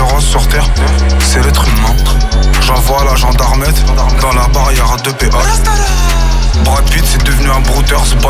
différence sur terre, c'est l'être humain. J'envoie la gendarmette dans la barrière à 2 péage. Brad Pitt c'est devenu un brouteur, c'est pas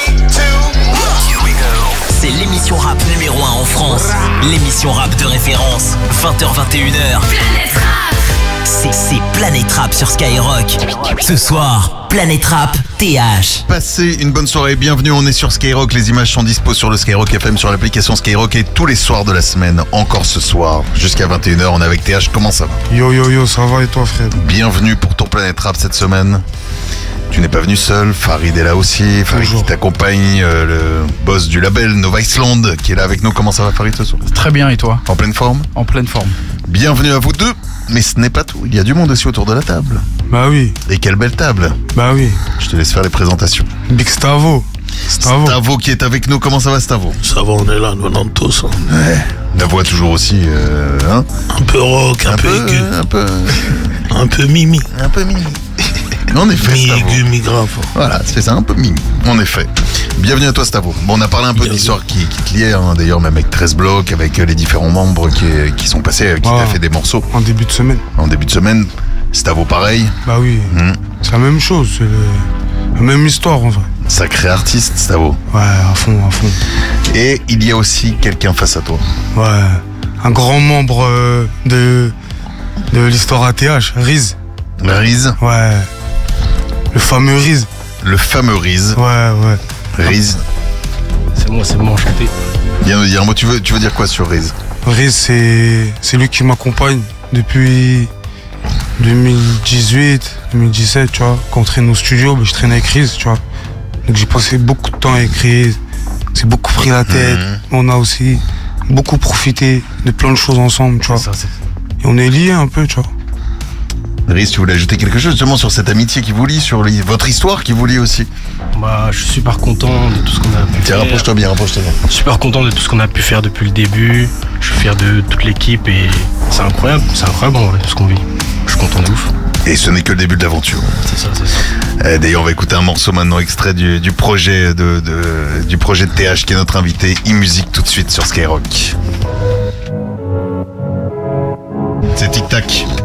C'est l'émission rap numéro 1 en France. L'émission rap de référence. 20h-21h. Planète Rap. C'est Planète Rap sur Skyrock. Ce soir, Planète Rap TH. Passez une bonne soirée, bienvenue, on est sur Skyrock. Les images sont dispo sur le Skyrock FM, sur l'application Skyrock et tous les soirs de la semaine. Encore ce soir, jusqu'à 21h, on est avec TH, comment ça va? Yo, ça va et toi Fred? Bienvenue pour ton Planète Rap cette semaine. Tu n'es pas venu seul, Farid est là aussi, Farid qui t'accompagne, le boss du label Nova Island qui est là avec nous. Comment ça va Farid ce soir? Très bien, et toi? En pleine forme? En pleine forme. Bienvenue à vous deux, mais ce n'est pas tout, il y a du monde aussi autour de la table. Bah oui. Et quelle belle table. Bah oui. Je te laisse faire les présentations. Big Stavo. Stavo qui est avec nous, comment ça va Stavo? Ça va, on est là, nous on tous. Ouais, la voix toujours aussi, hein? Un peu rock, un peu aigu. Un peu mimi. Un peu mimi. En effet, Mi Stavo. aigu, mi grave. Voilà, c'est ça, un peu mimi. En effet. Bienvenue à toi, Stavo. Bon, on a parlé un peu de l'histoire qui te liait, hein, d'ailleurs, même avec 13 blocs, avec les différents membres qui sont passés, qui t'a fait des morceaux. En début de semaine. En début de semaine, Stavo pareil. Bah oui. C'est la même chose, c'est la même histoire en vrai. Sacré artiste, Stavo. Ouais, à fond. Et il y a aussi quelqu'un face à toi. Ouais, un grand membre de l'histoire ATH, Riz. Riz. Ouais. Le fameux Riz. Le fameux Riz. Ouais. Riz. C'est moi, enchanté. Viens nous dire un mot, tu veux dire quoi sur Riz? Riz, c'est lui qui m'accompagne depuis 2018, 2017, tu vois. Quand on traîne au studio, je traînais avec Riz, tu vois. Donc j'ai passé beaucoup de temps avec Riz. C'est beaucoup pris la tête. On a aussi beaucoup profité de plein de choses ensemble, tu vois. Et on est liés un peu, tu vois. Riz, tu voulais ajouter quelque chose justement sur cette amitié qui vous lie, sur votre histoire qui vous lie aussi? Bah, je suis super content de tout ce qu'on a pu Tiens, faire. rapproche-toi bien. Super content de tout ce qu'on a pu faire depuis le début. Je suis fier de toute l'équipe et c'est incroyable en vrai, ce qu'on vit. Je suis content de ouf. Et ce n'est que le début de l'aventure. C'est ça. D'ailleurs, on va écouter un morceau maintenant extrait du projet du projet de TH qui est notre invité, e-music, tout de suite sur Skyrock. C'est Tic Tac.